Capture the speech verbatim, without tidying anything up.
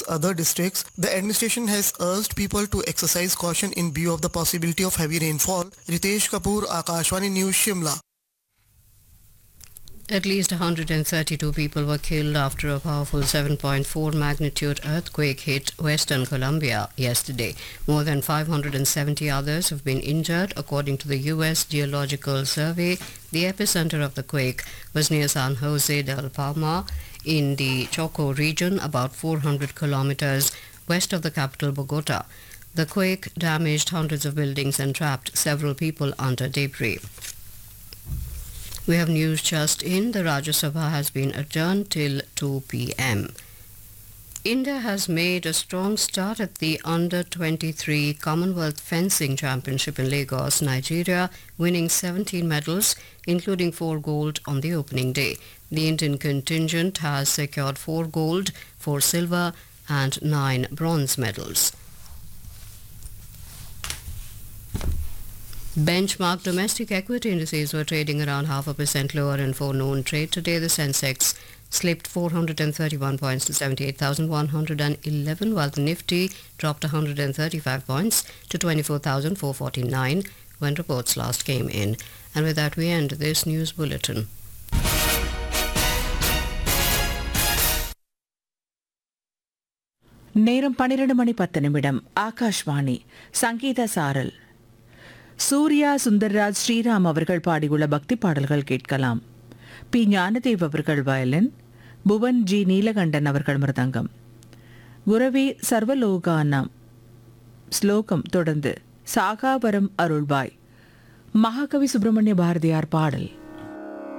other districts. The administration has urged people to exercise caution in view of the possibility of heavy rainfall. Ritesh Kapoor, Akashvani News, Shimla. At least one hundred thirty-two people were killed after a powerful seven point four magnitude earthquake hit Western Colombia yesterday. More than five hundred seventy others have been injured, according to the U S Geological Survey. The epicenter of the quake was near San Jose del Palma in the Choco region, about four hundred kilometers west of the capital Bogota. The quake damaged hundreds of buildings and trapped several people under debris. We have news just in. The Rajya Sabha has been adjourned till two p m India has made a strong start at the under twenty-three Commonwealth Fencing Championship in Lagos, Nigeria, winning seventeen medals, including four gold on the opening day. The Indian contingent has secured four gold, four silver and nine bronze medals. Benchmark domestic equity indices were trading around half a percent lower in forenoon trade. Today, the Sensex slipped four hundred thirty-one points to seventy-eight thousand one hundred eleven, while the Nifty dropped one hundred thirty-five points to twenty-four thousand four hundred forty-nine when reports last came in. And with that, we end this news bulletin. நேரம் பன்னிரண்டு மணி பத்து நிமிடம். ஆகாஷ்வாணி சங்கீத சாரல். சூர்யா சுந்தர்ராஜ் ஸ்ரீராம் அவர்கள் பாடியுள்ள பக்தி பாடல்கள் கேட்கலாம். பி ஞானதேவ் அவர்கள் வயலின், புவன் ஜி நீலகண்டன் அவர்கள் மிருதங்கம். குரவே சர்வலோகானாம் ஸ்லோகம் தொடர்ந்து சாகாவரம் அருள்வாய். மகாகவி சுப்பிரமணிய பாரதியார் பாடல்.